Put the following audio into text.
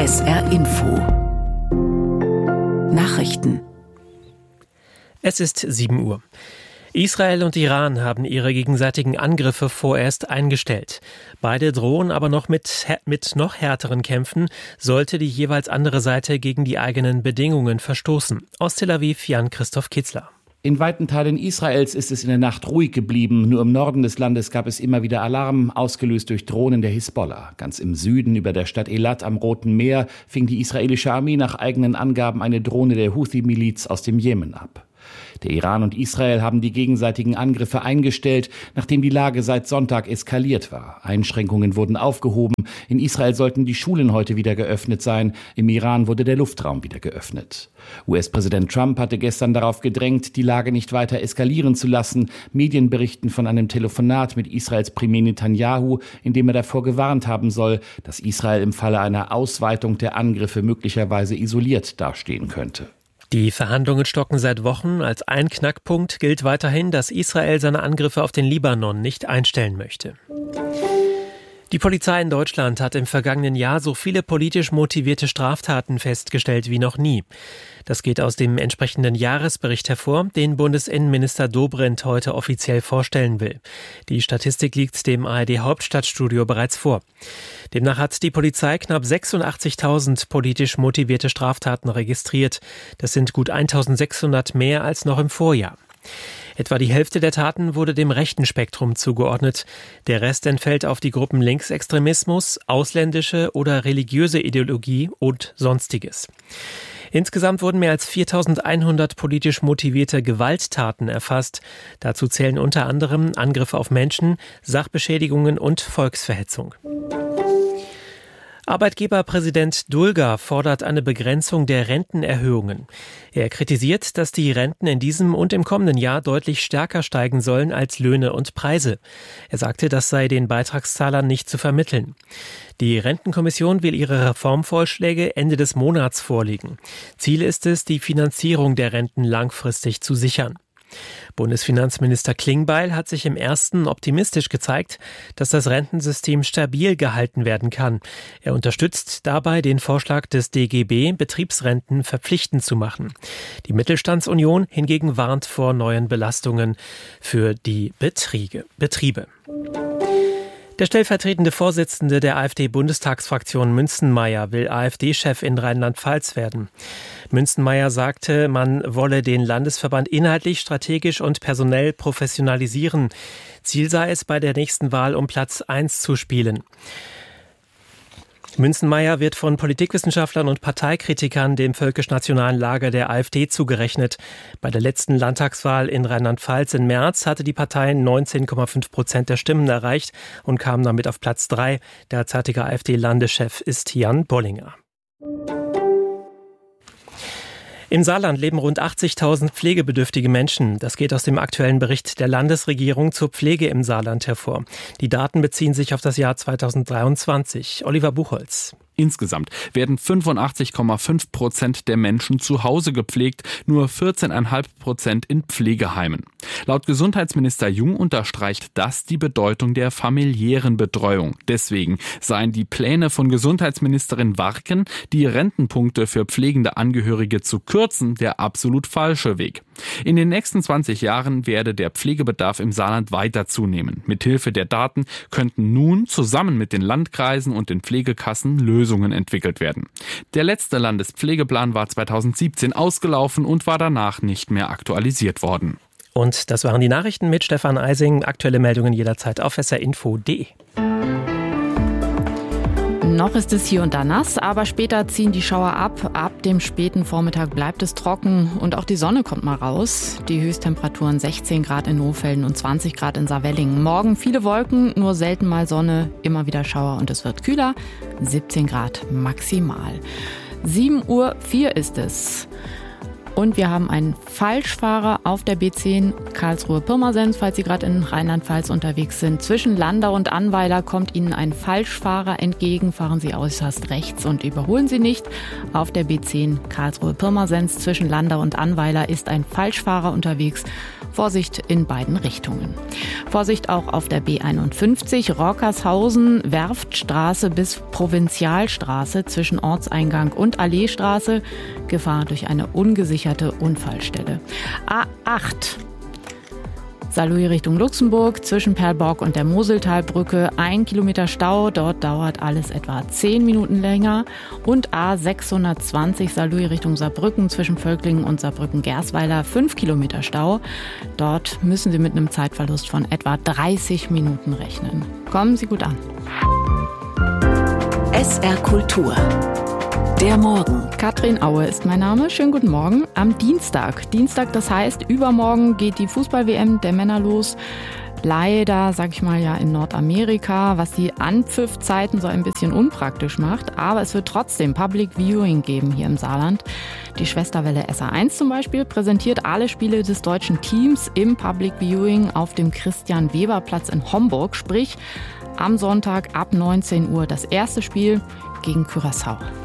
SR Info Nachrichten. Es ist 7 Uhr. Israel und Iran haben ihre gegenseitigen Angriffe vorerst eingestellt. Beide drohen aber noch mit noch härteren Kämpfen, sollte die jeweils andere Seite gegen die eigenen Bedingungen verstoßen. Aus Tel Aviv Jan-Christoph Kitzler. In weiten Teilen Israels ist es in der Nacht ruhig geblieben. Nur im Norden des Landes gab es immer wieder Alarm, ausgelöst durch Drohnen der Hisbollah. Ganz im Süden, über der Stadt Elat am Roten Meer, fing die israelische Armee nach eigenen Angaben eine Drohne der Houthi-Miliz aus dem Jemen ab. Der Iran und Israel haben die gegenseitigen Angriffe eingestellt, nachdem die Lage seit Sonntag eskaliert war. Einschränkungen wurden aufgehoben. In Israel sollten die Schulen heute wieder geöffnet sein. Im Iran wurde der Luftraum wieder geöffnet. US-Präsident Trump hatte gestern darauf gedrängt, die Lage nicht weiter eskalieren zu lassen. Medien berichten von einem Telefonat mit Israels Premier Netanyahu, in dem er davor gewarnt haben soll, dass Israel im Falle einer Ausweitung der Angriffe möglicherweise isoliert dastehen könnte. Die Verhandlungen stocken seit Wochen. Als ein Knackpunkt gilt weiterhin, dass Israel seine Angriffe auf den Libanon nicht einstellen möchte. Die Polizei in Deutschland hat im vergangenen Jahr so viele politisch motivierte Straftaten festgestellt wie noch nie. Das geht aus dem entsprechenden Jahresbericht hervor, den Bundesinnenminister Dobrindt heute offiziell vorstellen will. Die Statistik liegt dem ARD-Hauptstadtstudio bereits vor. Demnach hat die Polizei knapp 86.000 politisch motivierte Straftaten registriert. Das sind gut 1.600 mehr als noch im Vorjahr. Etwa die Hälfte der Taten wurde dem rechten Spektrum zugeordnet. Der Rest entfällt auf die Gruppen Linksextremismus, ausländische oder religiöse Ideologie und Sonstiges. Insgesamt wurden mehr als 4.100 politisch motivierte Gewalttaten erfasst. Dazu zählen unter anderem Angriffe auf Menschen, Sachbeschädigungen und Volksverhetzung. Arbeitgeberpräsident Dulger fordert eine Begrenzung der Rentenerhöhungen. Er kritisiert, dass die Renten in diesem und im kommenden Jahr deutlich stärker steigen sollen als Löhne und Preise. Er sagte, das sei den Beitragszahlern nicht zu vermitteln. Die Rentenkommission will ihre Reformvorschläge Ende des Monats vorlegen. Ziel ist es, die Finanzierung der Renten langfristig zu sichern. Bundesfinanzminister Klingbeil hat sich im ersten optimistisch gezeigt, dass das Rentensystem stabil gehalten werden kann. Er unterstützt dabei den Vorschlag des DGB, Betriebsrenten verpflichtend zu machen. Die Mittelstandsunion hingegen warnt vor neuen Belastungen für die Betriebe. Der stellvertretende Vorsitzende der AfD-Bundestagsfraktion Münzenmaier will AfD-Chef in Rheinland-Pfalz werden. Münzenmaier sagte, man wolle den Landesverband inhaltlich, strategisch und personell professionalisieren. Ziel sei es, bei der nächsten Wahl um Platz 1 zu spielen. Münzenmaier wird von Politikwissenschaftlern und Parteikritikern dem völkisch-nationalen Lager der AfD zugerechnet. Bei der letzten Landtagswahl in Rheinland-Pfalz im März hatte die Partei 19,5% der Stimmen erreicht und kam damit auf Platz 3. Derzeitiger AfD-Landeschef ist Jan Bollinger. Im Saarland leben rund 80.000 pflegebedürftige Menschen. Das geht aus dem aktuellen Bericht der Landesregierung zur Pflege im Saarland hervor. Die Daten beziehen sich auf das Jahr 2023. Oliver Buchholz. Insgesamt werden 85,5% der Menschen zu Hause gepflegt, nur 14,5% in Pflegeheimen. Laut Gesundheitsminister Jung unterstreicht das die Bedeutung der familiären Betreuung. Deswegen seien die Pläne von Gesundheitsministerin Warken, die Rentenpunkte für pflegende Angehörige zu kürzen, der absolut falsche Weg. In den nächsten 20 Jahren werde der Pflegebedarf im Saarland weiter zunehmen. Mithilfe der Daten könnten nun zusammen mit den Landkreisen und den Pflegekassen Lösungen entwickelt werden. Der letzte Landespflegeplan war 2017 ausgelaufen und war danach nicht mehr aktualisiert worden. Und das waren die Nachrichten mit Stefan Eising. Aktuelle Meldungen jederzeit auf srinfo.de. Noch ist es hier und da nass, aber später ziehen die Schauer ab. Ab dem späten Vormittag bleibt es trocken und auch die Sonne kommt mal raus. Die Höchsttemperaturen 16 Grad in Nohfelden und 20 Grad in Saarwellingen. Morgen viele Wolken, nur selten mal Sonne, immer wieder Schauer und es wird kühler. 17 Grad maximal. 7:04 Uhr ist es. Und wir haben einen Falschfahrer auf der B10 Karlsruhe-Pirmasens, falls Sie gerade in Rheinland-Pfalz unterwegs sind. Zwischen Landau und Annweiler kommt Ihnen ein Falschfahrer entgegen. Fahren Sie äußerst rechts und überholen Sie nicht. Auf der B10 Karlsruhe-Pirmasens zwischen Landau und Annweiler ist ein Falschfahrer unterwegs. Vorsicht in beiden Richtungen. Vorsicht auch auf der B51 Rockershausen, Werftstraße bis Provinzialstraße zwischen Ortseingang und Alleestraße. Gefahr durch eine ungesicherte Unfallstelle. A8 Saarlouis Richtung Luxemburg zwischen Perlborg und der Moseltalbrücke 1 Kilometer Stau. Dort dauert alles etwa 10 Minuten länger. Und A620 Saarlouis Richtung Saarbrücken zwischen Völklingen und Saarbrücken-Gersweiler 5 Kilometer Stau. Dort müssen Sie mit einem Zeitverlust von etwa 30 Minuten rechnen. Kommen Sie gut an. SR Kultur. Der Morgen. Katrin Aue ist mein Name. Schönen guten Morgen. Am Dienstag, das heißt, übermorgen geht die Fußball-WM der Männer los. Leider, sag ich mal, ja in Nordamerika, was die Anpfiffzeiten so ein bisschen unpraktisch macht. Aber es wird trotzdem Public Viewing geben hier im Saarland. Die Schwesterwelle SA1 zum Beispiel präsentiert alle Spiele des deutschen Teams im Public Viewing auf dem Christian-Weber-Platz in Homburg. Sprich, am Sonntag ab 19 Uhr das erste Spiel gegen Curaçao.